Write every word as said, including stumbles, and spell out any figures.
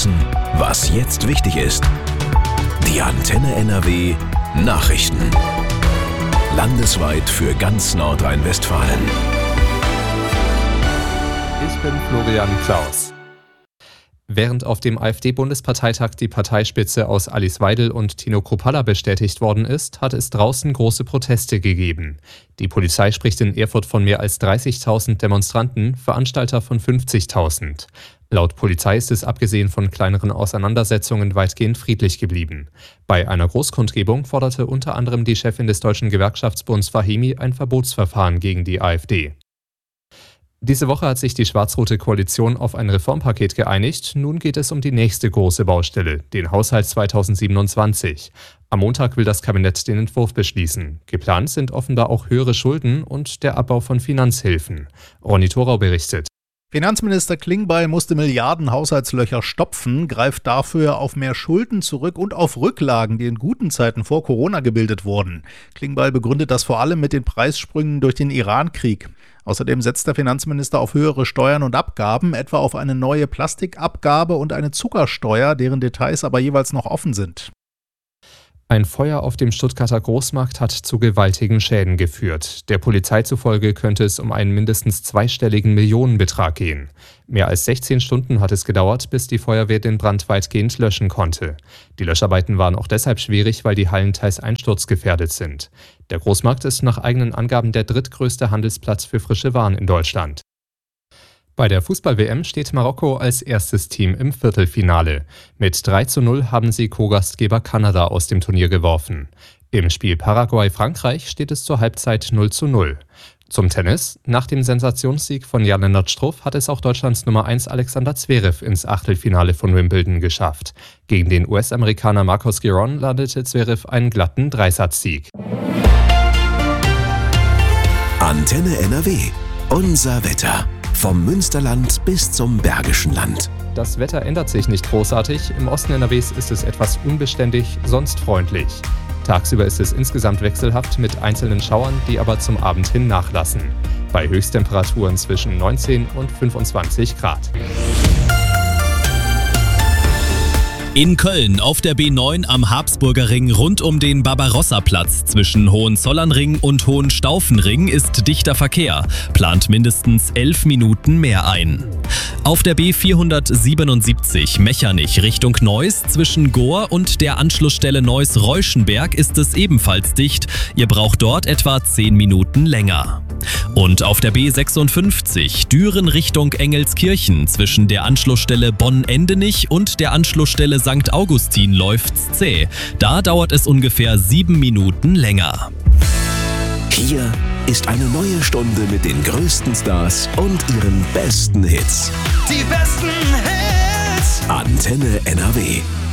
wissen, was jetzt wichtig ist. Die Antenne N R W Nachrichten. Landesweit für ganz Nordrhein-Westfalen. Ich bin Florian Klaus. Während auf dem AfD-Bundesparteitag die Parteispitze aus Alice Weidel und Tino Kruppalla bestätigt worden ist, hat es draußen große Proteste gegeben. Die Polizei spricht in Erfurt von mehr als dreißigtausend Demonstranten, Veranstalter von fünfzigtausend. Laut Polizei ist es abgesehen von kleineren Auseinandersetzungen weitgehend friedlich geblieben. Bei einer Großkundgebung forderte unter anderem die Chefin des Deutschen Gewerkschaftsbunds Fahimi ein Verbotsverfahren gegen die AfD. Diese Woche hat sich die schwarz-rote Koalition auf ein Reformpaket geeinigt. Nun geht es um die nächste große Baustelle, den Haushalt zweitausendsiebenundzwanzig. Am Montag will das Kabinett den Entwurf beschließen. Geplant sind offenbar auch höhere Schulden und der Abbau von Finanzhilfen. Ronny Thorau berichtet. Finanzminister Klingbeil musste Milliarden Haushaltslöcher stopfen, greift dafür auf mehr Schulden zurück und auf Rücklagen, die in guten Zeiten vor Corona gebildet wurden. Klingbeil begründet das vor allem mit den Preissprüngen durch den Iran-Krieg. Außerdem setzt der Finanzminister auf höhere Steuern und Abgaben, etwa auf eine neue Plastikabgabe und eine Zuckersteuer, deren Details aber jeweils noch offen sind. Ein Feuer auf dem Stuttgarter Großmarkt hat zu gewaltigen Schäden geführt. Der Polizei zufolge könnte es um einen mindestens zweistelligen Millionenbetrag gehen. Mehr als sechzehn Stunden hat es gedauert, bis die Feuerwehr den Brand weitgehend löschen konnte. Die Löscharbeiten waren auch deshalb schwierig, weil die Hallen teils einsturzgefährdet sind. Der Großmarkt ist nach eigenen Angaben der drittgrößte Handelsplatz für frische Waren in Deutschland. Bei der Fußball-W M steht Marokko als erstes Team im Viertelfinale. Mit drei zu null haben sie Co-Gastgeber Kanada aus dem Turnier geworfen. Im Spiel Paraguay-Frankreich steht es zur Halbzeit null zu null. Zum Tennis. Nach dem Sensationssieg von Jan-Lennart Struff hat es auch Deutschlands Nummer eins Alexander Zverev ins Achtelfinale von Wimbledon geschafft. Gegen den U S-Amerikaner Marcos Giron landete Zverev einen glatten Dreisatzsieg. Antenne N R W. Unser Wetter. Vom Münsterland bis zum Bergischen Land. Das Wetter ändert sich nicht großartig. Im Osten N R Ws ist es etwas unbeständig, sonst freundlich. Tagsüber ist es insgesamt wechselhaft mit einzelnen Schauern, die aber zum Abend hin nachlassen. Bei Höchsttemperaturen zwischen neunzehn und fünfundzwanzig Grad. In Köln auf der B neun am Habsburger Ring rund um den Barbarossa-Platz zwischen Hohenzollernring und Hohenstaufenring ist dichter Verkehr, plant mindestens elf Minuten mehr ein. Auf der B vierhundertsiebenundsiebzig Mechernich Richtung Neuss zwischen Gohr und der Anschlussstelle Neuss-Reuschenberg ist es ebenfalls dicht, ihr braucht dort etwa zehn Minuten länger. Und auf der B sechsundfünfzig Düren Richtung Engelskirchen zwischen der Anschlussstelle Bonn-Endenich und der Anschlussstelle Sankt Augustin läuft's zäh. Da dauert es ungefähr sieben Minuten länger. Hier ist eine neue Stunde mit den größten Stars und ihren besten Hits. Die besten Hits. Antenne N R W.